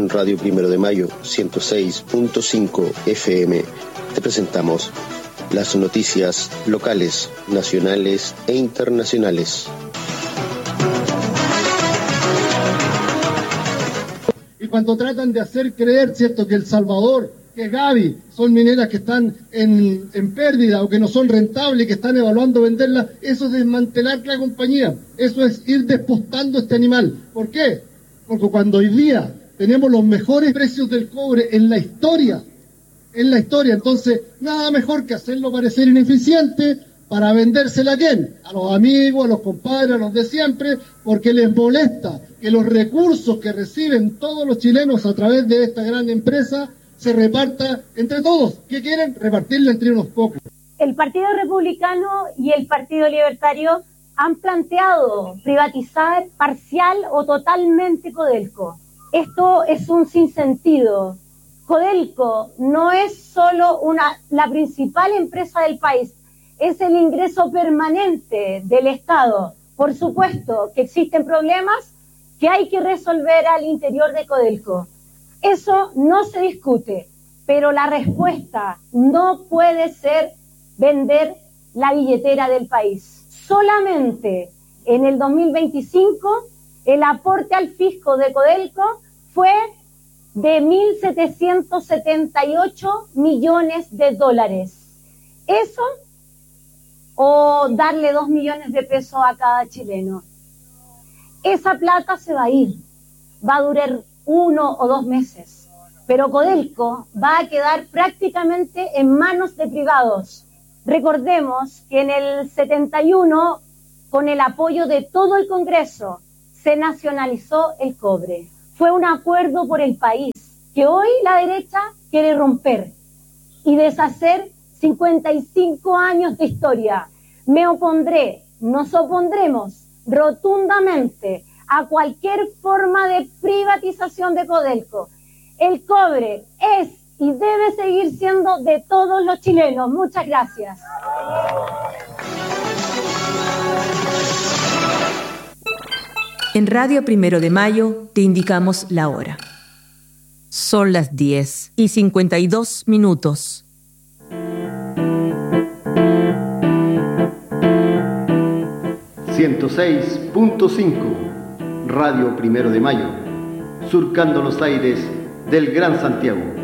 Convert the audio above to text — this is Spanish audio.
en Radio Primero de Mayo 106.5 FM te presentamos las noticias locales, nacionales e internacionales. Y cuando tratan de hacer creer, ¿cierto?, que El Salvador, que Gaby, son mineras que están en pérdida o que no son rentables y que están evaluando venderlas, eso es desmantelar la compañía, eso es ir despostando este animal. ¿Por qué? Porque cuando hoy día tenemos los mejores precios del cobre en la historia, entonces nada mejor que hacerlo parecer ineficiente para vendérsela a quién, a los amigos, a los compadres, a los de siempre, porque les molesta que los recursos que reciben todos los chilenos a través de esta gran empresa se reparta entre todos. ¿Qué quieren? Repartirla entre unos pocos. El Partido Republicano y el Partido Libertario han planteado privatizar parcial o totalmente Codelco. Esto es un sinsentido. Codelco no es solo la principal empresa del país, es el ingreso permanente del Estado. Por supuesto que existen problemas que hay que resolver al interior de Codelco. Eso no se discute, pero la respuesta no puede ser vender la billetera del país. Solamente en el 2025 el aporte al fisco de Codelco fue de 1.778 millones de dólares. Eso o darle 2 millones de pesos a cada chileno. Esa plata se va a ir, va a durar 1 o 2 meses, pero Codelco va a quedar prácticamente en manos de privados. Recordemos que en el 71, con el apoyo de todo el Congreso, se nacionalizó el cobre. Fue un acuerdo por el país que hoy la derecha quiere romper y deshacer 55 años de historia. Nos opondremos rotundamente a cualquier forma de privatización de Codelco. El cobre es y debe seguir siendo de todos los chilenos. Muchas gracias. En Radio Primero de Mayo te indicamos la hora. Son las 10:52. 106.5 Radio Primero de Mayo, surcando los aires del Gran Santiago.